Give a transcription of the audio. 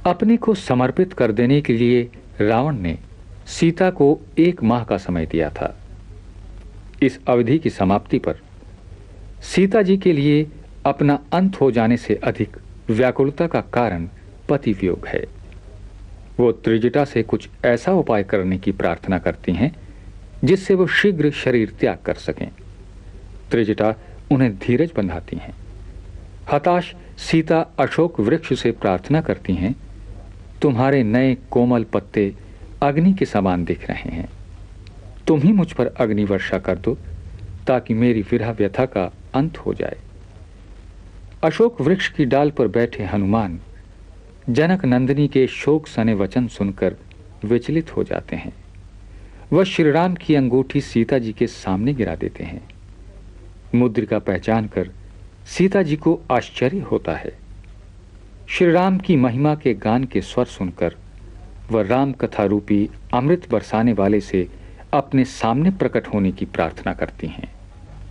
अपने को समर्पित कर देने के लिए रावण ने सीता को 1 माह का समय दिया था। इस अवधि की समाप्ति पर सीता जी के लिए अपना अंत हो जाने से अधिक व्याकुलता का कारण पति वियोग है। वो त्रिजटा से कुछ ऐसा उपाय करने की प्रार्थना करती हैं जिससे वो शीघ्र शरीर त्याग कर सकें। त्रिजटा उन्हें धीरज बंधाती हैं। हताश सीता अशोक वृक्ष से प्रार्थना करती हैं, तुम्हारे नए कोमल पत्ते अग्नि के समान दिख रहे हैं, तुम ही मुझ पर अग्नि वर्षा कर दो ताकि मेरी विरह व्यथा का अंत हो जाए। अशोक वृक्ष की डाल पर बैठे हनुमान जनक नंदिनी के शोक सने वचन सुनकर विचलित हो जाते हैं। वह श्रीराम की अंगूठी सीता जी के सामने गिरा देते हैं। मुद्रिका पहचान कर सीता जी को आश्चर्य होता है। श्रीराम की महिमा के गान के स्वर सुनकर वह राम कथा रूपी अमृत बरसाने वाले से अपने सामने प्रकट होने की प्रार्थना करती हैं।